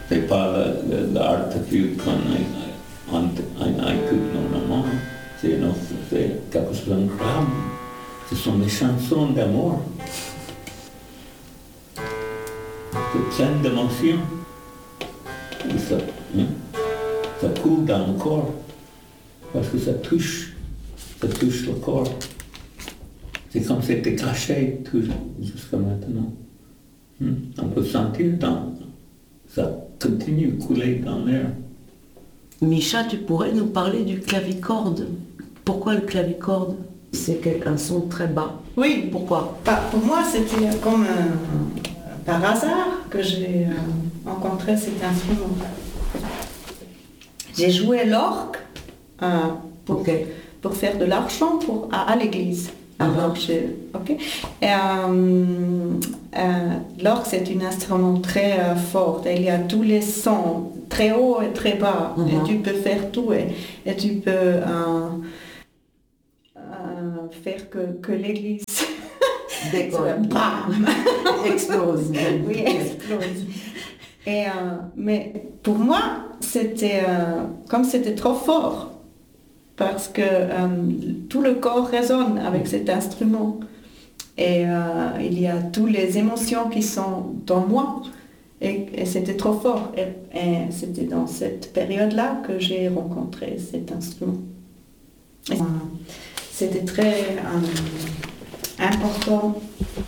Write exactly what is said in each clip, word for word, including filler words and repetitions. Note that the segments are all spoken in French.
c'est pas l'artifice qu'on on, on, on écoute normalement, c'est, une autre, c'est quelque chose d'incroyable. Ce sont des chansons d'amour. C'est plein d'émotions. Et ça, hein, ça coule dans le corps, parce que ça touche, ça touche le corps. C'est comme si c'était caché tout, jusqu'à maintenant. Hein? On peut sentir dans, ça continue de couler dans l'air. Micha, tu pourrais nous parler du clavicorde. Pourquoi le clavicorde? C'est un son très bas. Oui. Pourquoi? Bah, pour moi, c'était comme euh, par hasard que j'ai euh, rencontré cet instrument. J'ai joué l'orgue euh, pour, okay. pour faire de l'argent pour, à, à l'église. Uh-huh. Okay. Et, euh, euh, l'orgue, c'est un instrument très euh, fort. Il y a tous les sons, très haut et très bas. Uh-huh. Et tu peux faire tout. Et, et tu peux euh, euh, faire que, que l'église explose. Oui, explose. Et, euh, mais pour moi, c'était euh, comme c'était trop fort. Parce que euh, tout le corps résonne avec cet instrument. Et euh, il y a toutes les émotions qui sont dans moi. Et, et c'était trop fort. Et, et c'était dans cette période-là que j'ai rencontré cet instrument. Et, euh, c'était très euh, important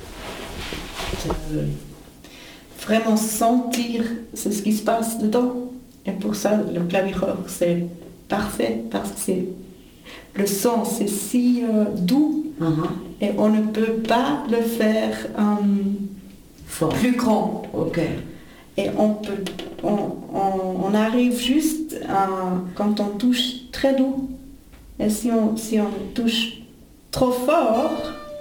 de vraiment sentir ce qui se passe dedans. Et pour ça, le clavicorde, c'est parfait parce que c'est, le son c'est si euh, doux uh-huh. et on ne peut pas le faire euh, plus grand. Okay. Et on peut, on, on, on arrive juste à, quand on touche très doux. Et si on, si on touche trop fort,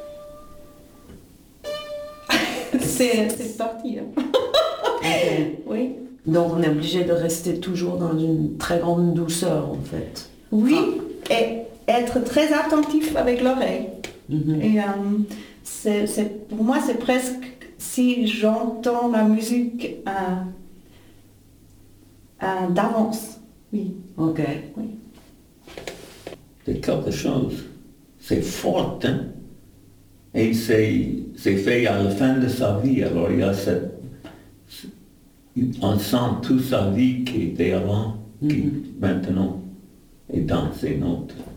c'est, c'est parti. Hein. Okay. Oui. Donc on est obligé de rester toujours dans une très grande douceur en fait. Oui, ah. et être très attentif avec l'oreille. Mm-hmm. Et euh, c'est, c'est, pour moi c'est presque si j'entends la musique euh, euh, d'avance. Oui. Ok. Oui. C'est quelque chose, c'est fort, hein? Et c'est, c'est fait à la fin de sa vie, alors il y a cette... On sent toute sa vie qui était avant, qui mm-hmm. maintenant est dans ces notes.